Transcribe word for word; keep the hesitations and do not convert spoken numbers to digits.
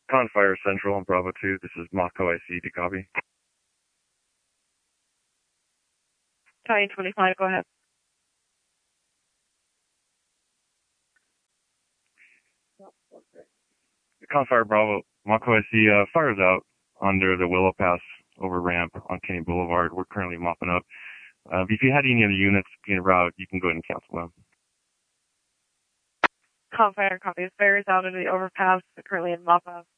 Confire Central on Bravo two. This is Mako I C. Do you copy? Italian twenty-five, go ahead. Confire Bravo. Mako I C. Uh, fire's out under the Willow Pass over ramp on Kenny Boulevard. We're currently mopping up. Uh, if you had any other units being route, you can go ahead and cancel them. Confire, copy. Fire is out under the overpass, currently in mop up.